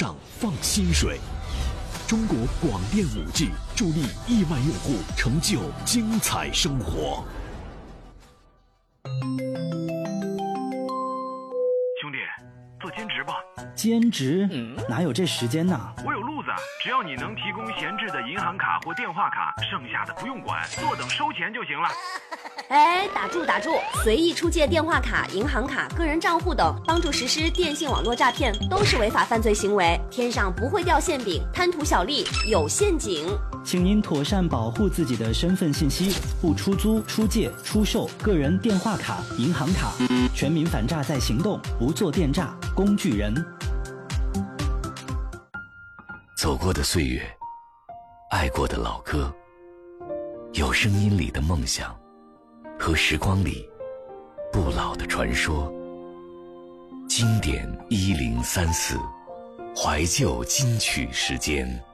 上放薪水。中国广电5G 助力亿万用户成就精彩生活。 兄弟，做兼职吧。 兼职？哪有这时间呢？ 我有路子，只要你能提供闲置的银行卡或电话卡，剩下的不用管，坐等收钱就行了。 哎，打住！随意出借电话卡、银行卡、个人账户等，帮助实施电信网络诈骗，都是违法犯罪行为。天上不会掉馅饼，贪图小利有陷阱。 请您妥善保护自己的身份信息，不出租、出借、出售个人电话卡、银行卡。全民反诈在行动，不做电诈工具人。 走过的岁月，爱过的老歌，有声音里的梦想，和时光里不老的传说。经典1034，怀旧金曲时间。